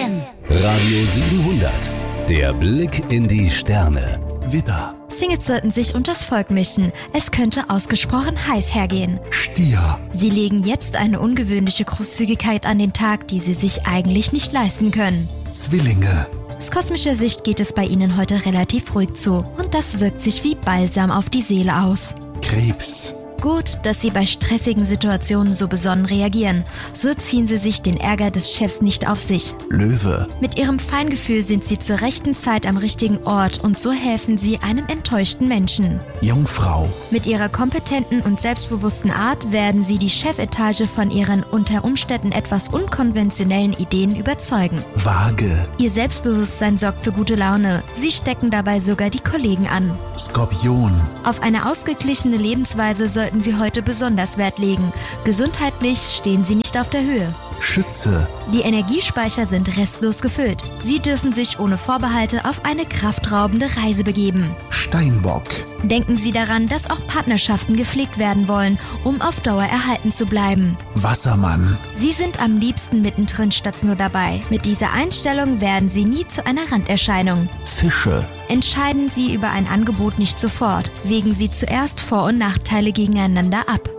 Beginn. Radio 700. Der Blick in die Sterne. Widder, Singles sollten sich unters Volk mischen. Es könnte ausgesprochen heiß hergehen. Stier, Sie legen jetzt eine ungewöhnliche Großzügigkeit an den Tag, die sie sich eigentlich nicht leisten können. Zwillinge, Aus kosmischer Sicht geht es bei Ihnen heute relativ ruhig zu und das wirkt sich wie Balsam auf die Seele aus. Krebs, Gut, dass Sie bei stressigen Situationen so besonnen reagieren. So ziehen Sie sich den Ärger des Chefs nicht auf sich. Löwe, Mit Ihrem Feingefühl sind Sie zur rechten Zeit am richtigen Ort und so helfen Sie einem enttäuschten Menschen. Jungfrau, Mit Ihrer kompetenten und selbstbewussten Art werden Sie die Chefetage von Ihren unter Umständen etwas unkonventionellen Ideen überzeugen. Waage, Ihr Selbstbewusstsein sorgt für gute Laune. Sie stecken dabei sogar die Kollegen an. Skorpion, Auf eine ausgeglichene Lebensweise sollten Sie heute besonders Wert legen. Gesundheitlich stehen Sie nicht auf der Höhe. Schütze, Die Energiespeicher sind restlos gefüllt. Sie dürfen sich ohne Vorbehalte auf eine kraftraubende Reise begeben. Steinbock, Denken Sie daran, dass auch Partnerschaften gepflegt werden wollen, um auf Dauer erhalten zu bleiben. Wassermann, Sie sind am liebsten mittendrin statt nur dabei. Mit dieser Einstellung werden Sie nie zu einer Randerscheinung. Fische, Entscheiden Sie über ein Angebot nicht sofort. Wägen Sie zuerst Vor- und Nachteile gegeneinander ab.